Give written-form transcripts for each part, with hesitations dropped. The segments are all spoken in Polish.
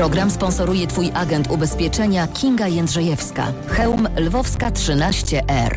Program sponsoruje Twój agent ubezpieczenia Kinga Jędrzejewska. Chełm Lwowska 13R.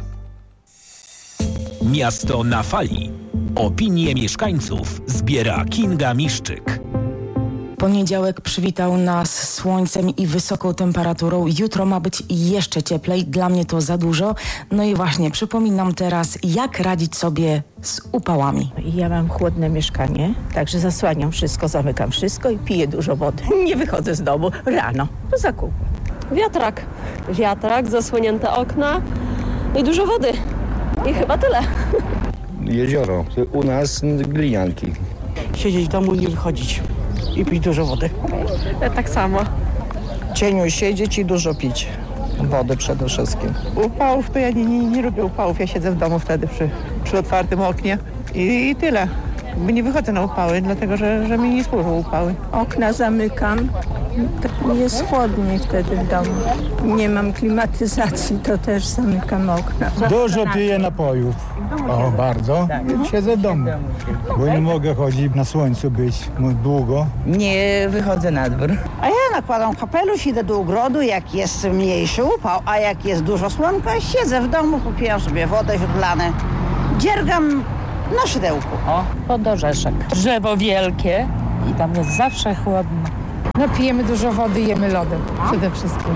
Miasto na fali. Opinie mieszkańców zbiera Kinga Miszczyk. Poniedziałek przywitał nas słońcem i wysoką temperaturą. Jutro ma być jeszcze cieplej. Dla mnie to za dużo. No i właśnie przypominam teraz, jak radzić sobie z upałami. Ja mam chłodne mieszkanie, także zasłaniam wszystko, zamykam wszystko i piję dużo wody. Nie wychodzę z domu rano do zakupu. Wiatrak, zasłonięte okna i dużo wody. I chyba tyle. Jezioro. U nas glinianki. Siedzieć w domu, nie wychodzić i pić dużo wody. Tak samo. W cieniu siedzieć i dużo pić. Wody przede wszystkim. Upałów to ja nie lubię upałów. Ja siedzę w domu wtedy przy otwartym oknie i tyle. Nie wychodzę na upały, dlatego że mi nie służą upały. Okna zamykam, jest chłodniej wtedy w domu. Nie mam klimatyzacji, to też zamykam okna. Dużo piję napojów. O, bardzo. Siedzę w domu, bo nie mogę chodzić na słońcu być długo. Nie wychodzę na dwór. A ja nakładam kapelusz, idę do ogrodu, jak jest mniejszy upał, a jak jest dużo słonka, siedzę w domu, popijam sobie wodę źródlane, dziergam na szydełku. Pod orzeszek. Drzewo wielkie i tam jest zawsze chłodno. No pijemy dużo wody, jemy lody przede wszystkim.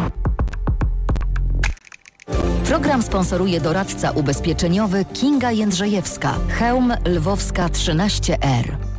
Program sponsoruje doradca ubezpieczeniowy Kinga Jędrzejewska. Chełm Lwowska 13R.